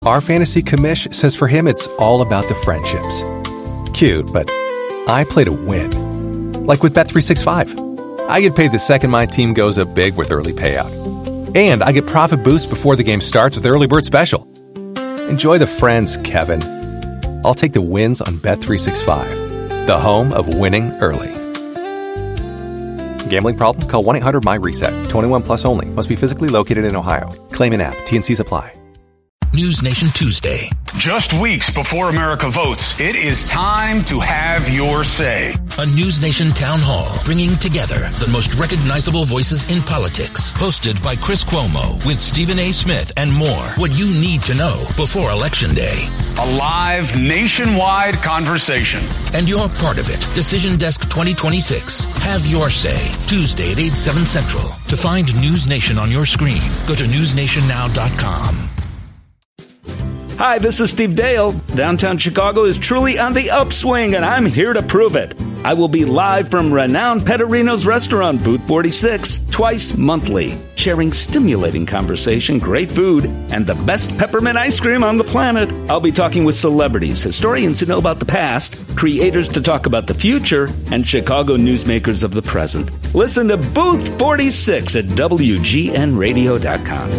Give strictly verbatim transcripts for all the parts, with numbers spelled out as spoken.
Our fantasy commish says for him it's all about the friendships. Cute, but I play to win. Like with Bet three sixty-five. I get paid the second my team goes up big with early payout. And I get profit boost before the game starts with Early Bird Special. Enjoy the friends, Kevin. I'll take the wins on Bet three sixty-five, the home of winning early. Gambling problem? Call one eight hundred M Y reset. twenty-one plus only. Must be physically located in Ohio. Claim in app. T N Cs apply. News Nation Tuesday. Just weeks before America votes, it is time to have your say. A News Nation town hall bringing together the most recognizable voices in politics. Hosted by Chris Cuomo with Stephen A. Smith and more. What you need to know before Election Day. A live nationwide conversation. And you're part of it. Decision Desk twenty twenty-six. Have your say. Tuesday at eight, seven Central. To find News Nation on your screen, go to news nation now dot com. Hi, this is Steve Dale. Downtown Chicago is truly on the upswing, and I'm here to prove it. I will be live from renowned Pettorino's restaurant, Booth forty-six, twice monthly, sharing stimulating conversation, great food, and the best peppermint ice cream on the planet. I'll be talking with celebrities, historians who know about the past, creators to talk about the future, and Chicago newsmakers of the present. Listen to Booth forty-six at W G N radio dot com.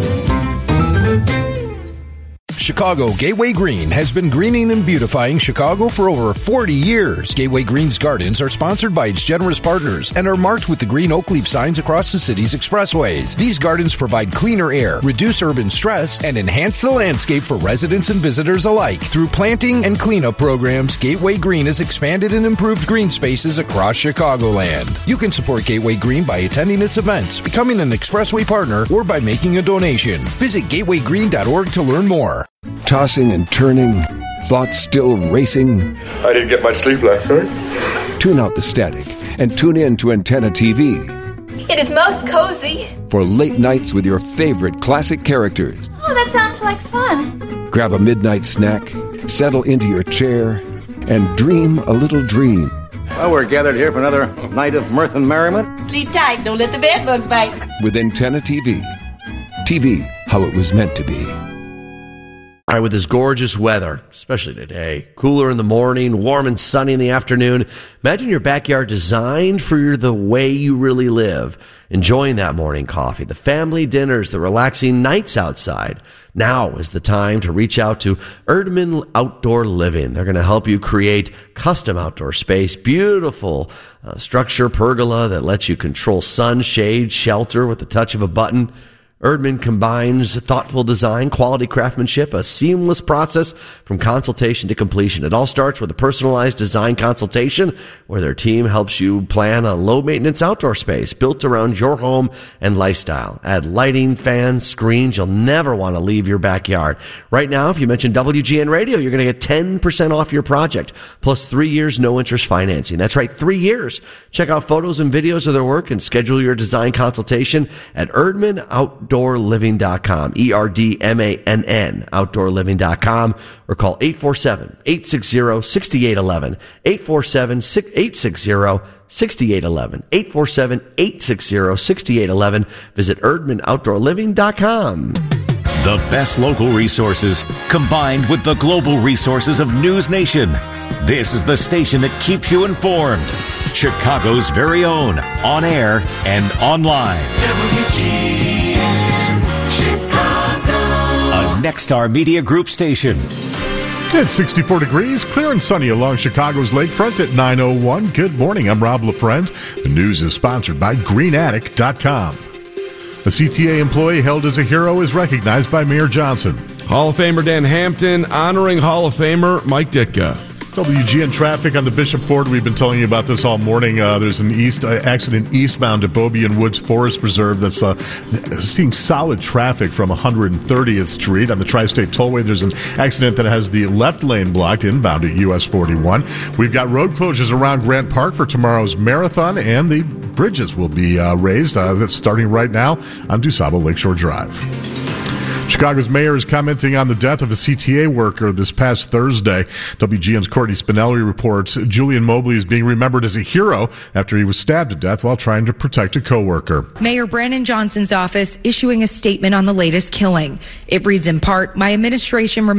Chicago Gateway Green has been greening and beautifying Chicago for over forty years. Gateway Green's gardens are sponsored by its generous partners and are marked with the green oak leaf signs across the city's expressways. These gardens provide cleaner air, reduce urban stress, and enhance the landscape for residents and visitors alike. Through planting and cleanup programs, Gateway Green has expanded and improved green spaces across Chicagoland. You can support Gateway Green by attending its events, becoming an expressway partner, or by making a donation. Visit gateway green dot org to learn more. Tossing and turning, thoughts still racing. I didn't get much sleep last night. Tune out the static and tune in to Antenna T V. It is most cozy. For late nights with your favorite classic characters. Oh, that sounds like fun. Grab a midnight snack, settle into your chair, and dream a little dream. Well, we're gathered here for another night of mirth and merriment. Sleep tight, don't let the bed bugs bite. With Antenna T V. T V, how it was meant to be. All right, with this gorgeous weather, especially today, cooler in the morning, warm and sunny in the afternoon, imagine your backyard designed for the way you really live. Enjoying that morning coffee, the family dinners, the relaxing nights outside. Now is the time to reach out to Erdman Outdoor Living. They're going to help you create custom outdoor space, beautiful uh, structure, pergola that lets you control sun, shade, shelter with the touch of a button. Erdman combines thoughtful design, quality craftsmanship, a seamless process from consultation to completion. It all starts with a personalized design consultation where their team helps you plan a low-maintenance outdoor space built around your home and lifestyle. Add lighting, fans, screens. You'll never want to leave your backyard. Right now, if you mention W G N Radio, you're going to get ten percent off your project, plus three years no-interest financing. That's right, three years. Check out photos and videos of their work and schedule your design consultation at Erdman Outdoor. outdoor living dot com, E R D M A N N, outdoor living dot com, or call eight four seven, eight six zero, six eight one one, eight four seven, eight six zero, six eight one one, eight four seven, eight six zero, six eight one one. Visit Erdman outdoor living dot com. The best local resources combined with the global resources of News Nation. This is the station that keeps you informed. Chicago's very own, on air and online. W G N Chicago. A Nexstar Media Group station. It's sixty-four degrees, clear and sunny along Chicago's lakefront at nine oh one. Good morning, I'm Rob LaFrance. The news is sponsored by green attic dot com. A C T A employee hailed as a hero is recognized by Mayor Johnson. Hall of Famer Dan Hampton honoring Hall of Famer Mike Ditka. W G N traffic on the Bishop Ford. We've been telling you about this all morning. Uh, there's an east uh, accident eastbound at Bobby and Woods Forest Preserve that's uh, seeing solid traffic from one hundred thirtieth Street on the Tri-State Tollway. There's an accident that has the left lane blocked inbound at U S forty-one. We've got road closures around Grant Park for tomorrow's marathon, and the bridges will be uh, raised. Uh, that's starting right now on DuSable Lakeshore Drive. Chicago's mayor is commenting on the death of a C T A worker this past Thursday. W G N's Courtney Spinelli reports Julian Mobley is being remembered as a hero after he was stabbed to death while trying to protect a coworker. Mayor Brandon Johnson's office issuing a statement on the latest killing. It reads in part, "My administration remains